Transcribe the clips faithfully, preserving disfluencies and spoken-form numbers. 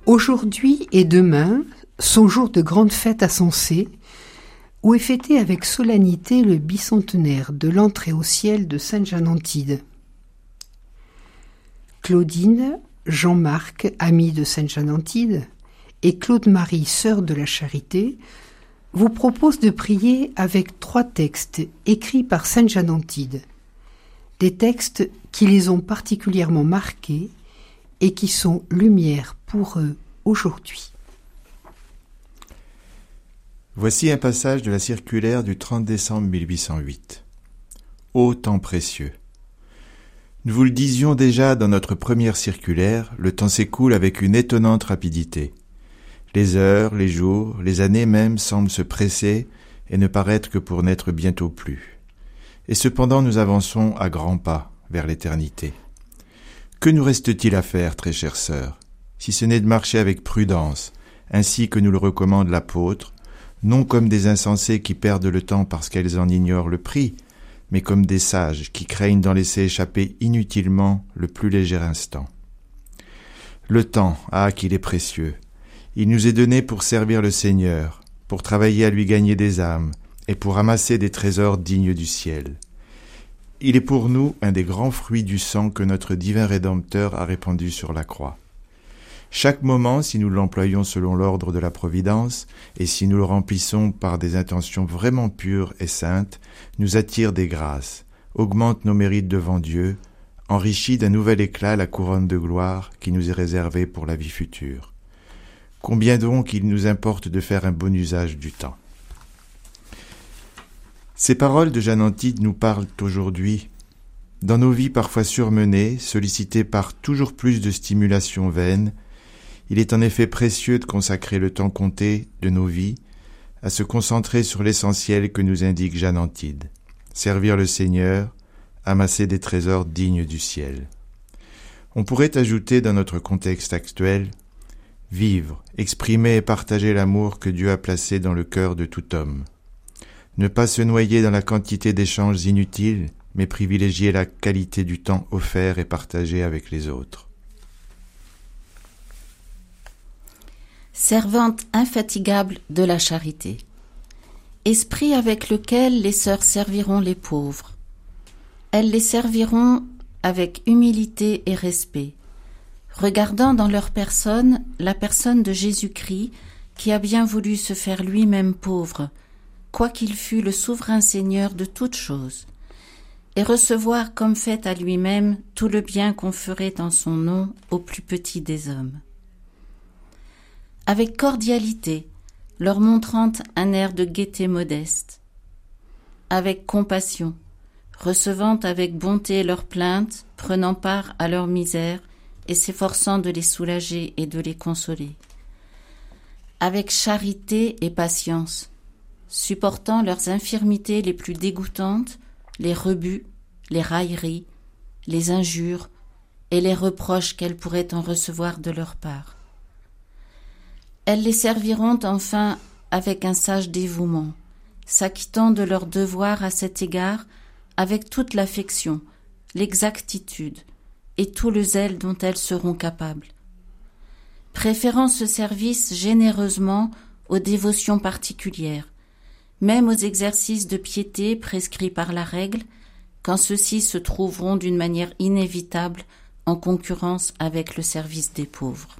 Aujourd'hui et demain sont jours de grande fête à Sensé, où est fêté avec solennité le bicentenaire de l'entrée au ciel de Sainte Jeanne d'Antibes. Claudine, Jean-Marc, ami de Sainte Jeanne d'Antibes, et Claude-Marie, sœur de la Charité, vous proposent de prier avec trois textes écrits par Sainte Jeanne d'Antibes, des textes qui les ont particulièrement marqués et qui sont lumière pour eux aujourd'hui. Voici un passage de la circulaire du trente décembre mille huit cent huit. Ô temps précieux! Nous vous le disions déjà dans notre première circulaire, le temps s'écoule avec une étonnante rapidité. Les heures, les jours, les années même semblent se presser et ne paraître que pour n'être bientôt plus. Et cependant nous avançons à grands pas vers l'éternité. Que nous reste-t-il à faire, très chères sœurs, si ce n'est de marcher avec prudence, ainsi que nous le recommande l'apôtre, non comme des insensés qui perdent le temps parce qu'elles en ignorent le prix, mais comme des sages qui craignent d'en laisser échapper inutilement le plus léger instant. Le temps, ah, qu'il est précieux. Il nous est donné pour servir le Seigneur, pour travailler à lui gagner des âmes et pour amasser des trésors dignes du ciel. Il est pour nous un des grands fruits du sang que notre divin Rédempteur a répandu sur la croix. Chaque moment, si nous l'employons selon l'ordre de la Providence, et si nous le remplissons par des intentions vraiment pures et saintes, nous attire des grâces, augmente nos mérites devant Dieu, enrichit d'un nouvel éclat la couronne de gloire qui nous est réservée pour la vie future. Combien donc il nous importe de faire un bon usage du temps. Ces paroles de Jeanne d'Antibes nous parlent aujourd'hui. Dans nos vies parfois surmenées, sollicitées par toujours plus de stimulations vaines, il est en effet précieux de consacrer le temps compté de nos vies à se concentrer sur l'essentiel que nous indique Jeanne d'Antibes, servir le Seigneur, amasser des trésors dignes du ciel. On pourrait ajouter dans notre contexte actuel, vivre, exprimer et partager l'amour que Dieu a placé dans le cœur de tout homme. Ne pas se noyer dans la quantité d'échanges inutiles, mais privilégier la qualité du temps offert et partagé avec les autres. Servante infatigable de la charité. Esprit avec lequel les sœurs serviront les pauvres. Elles les serviront avec humilité et respect, regardant dans leur personne la personne de Jésus-Christ qui a bien voulu se faire lui-même pauvre, quoiqu'il fût le souverain Seigneur de toutes choses, et recevoir comme fait à lui-même tout le bien qu'on ferait en son nom au plus petit des hommes. Avec cordialité, leur montrant un air de gaieté modeste, avec compassion, recevant avec bonté leurs plaintes, prenant part à leur misère et s'efforçant de les soulager et de les consoler, avec charité et patience, supportant leurs infirmités les plus dégoûtantes, les rebuts, les railleries, les injures et les reproches qu'elles pourraient en recevoir de leur part. Elles les serviront enfin avec un sage dévouement, s'acquittant de leur devoir à cet égard avec toute l'affection, l'exactitude et tout le zèle dont elles seront capables, préférant ce service généreusement aux dévotions particulières, même aux exercices de piété prescrits par la règle, quand ceux-ci se trouveront d'une manière inévitable en concurrence avec le service des pauvres.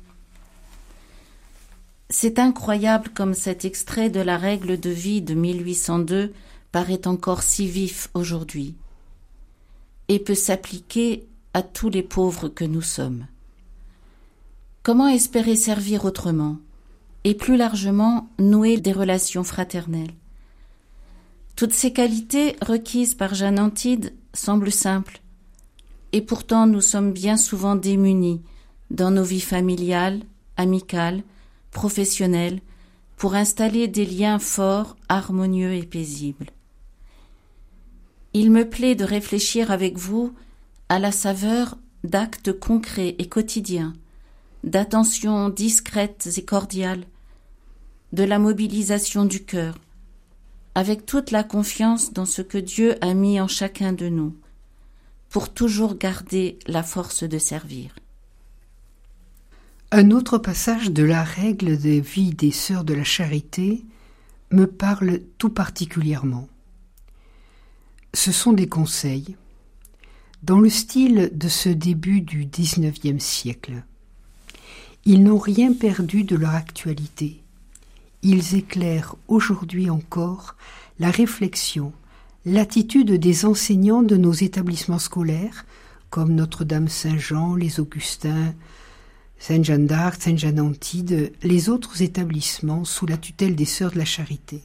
C'est incroyable comme cet extrait de la règle de vie de mille huit cent deux paraît encore si vif aujourd'hui et peut s'appliquer à tous les pauvres que nous sommes. Comment espérer servir autrement et plus largement nouer des relations fraternelles? Toutes ces qualités requises par Jeanne d'Antibes semblent simples, et pourtant nous sommes bien souvent démunis dans nos vies familiales, amicales, professionnelles, pour installer des liens forts, harmonieux et paisibles. Il me plaît de réfléchir avec vous à la saveur d'actes concrets et quotidiens, d'attentions discrètes et cordiales, de la mobilisation du cœur, avec toute la confiance dans ce que Dieu a mis en chacun de nous, pour toujours garder la force de servir. Un autre passage de la règle de vie des Sœurs de la Charité me parle tout particulièrement. Ce sont des conseils, dans le style de ce début du dix-neuvième siècle. Ils n'ont rien perdu de leur actualité. Ils éclairent aujourd'hui encore la réflexion, l'attitude des enseignants de nos établissements scolaires, comme Notre-Dame-Saint-Jean, les Augustins, Sainte-Jeanne d'Arc, Sainte-Jeanne-d'Antide, les autres établissements sous la tutelle des Sœurs de la Charité.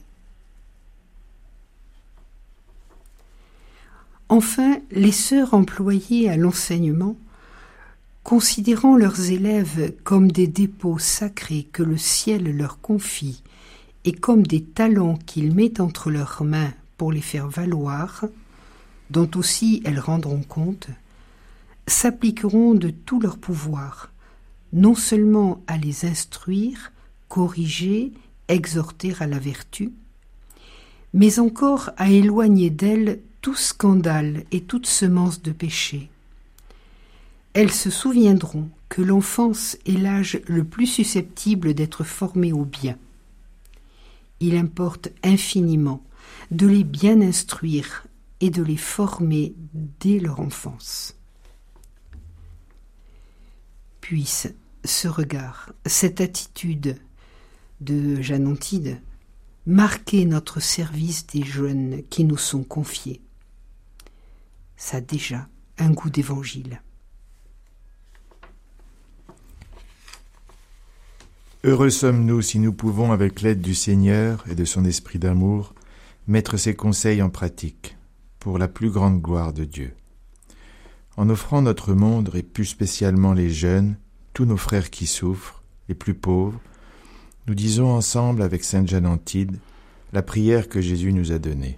Enfin, les sœurs employées à l'enseignement, considérant leurs élèves comme des dépôts sacrés que le ciel leur confie et comme des talents qu'il met entre leurs mains pour les faire valoir, dont aussi elles rendront compte, s'appliqueront de tout leur pouvoir, non seulement à les instruire, corriger, exhorter à la vertu, mais encore à éloigner d'elles tout scandale et toute semence de péché. Elles se souviendront que l'enfance est l'âge le plus susceptible d'être formé au bien. Il importe infiniment de les bien instruire et de les former dès leur enfance. Puisse ce regard, cette attitude de Jeanne d'Antide marquer notre service des jeunes qui nous sont confiés. Ça a déjà un goût d'évangile. Heureux sommes-nous si nous pouvons, avec l'aide du Seigneur et de son esprit d'amour, mettre ses conseils en pratique, pour la plus grande gloire de Dieu. En offrant notre monde, et plus spécialement les jeunes, tous nos frères qui souffrent, les plus pauvres, nous disons ensemble avec Sainte Jeanne d'Antide la prière que Jésus nous a donnée.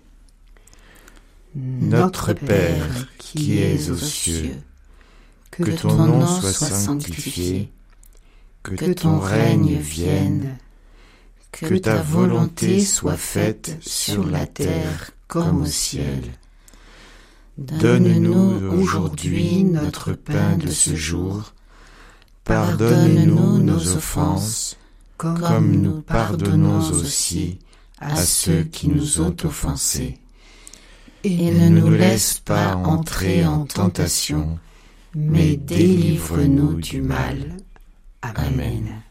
Notre Père, qui es aux cieux, que ton nom soit sanctifié, que ton règne vienne, que ta volonté soit faite sur la terre comme au ciel. Donne-nous aujourd'hui notre pain de ce jour. Pardonne-nous nos offenses, comme nous pardonnons aussi à ceux qui nous ont offensés. Et ne nous laisse pas entrer en tentation, mais délivre-nous du mal. Amen.